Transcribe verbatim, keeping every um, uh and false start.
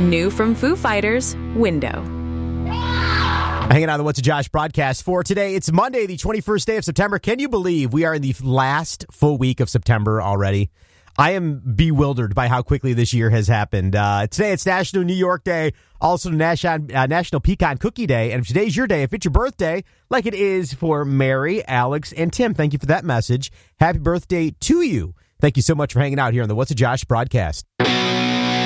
New from Foo Fighters, Window. Hanging on the What's a Josh broadcast for today. It's Monday, the twenty-first day of September. Can you believe we are in the last full week of September already? I am bewildered by how quickly this year has happened. Uh, today it's National New York Day, also National, uh, National Pecan Cookie Day. And if today's your day, if it's your birthday, like it is for Mary, Alex, and Tim, thank you for that message. Happy birthday to you. Thank you so much for hanging out here on the What's a Josh broadcast. Thank you so much for hanging out here on the What's a Josh broadcast.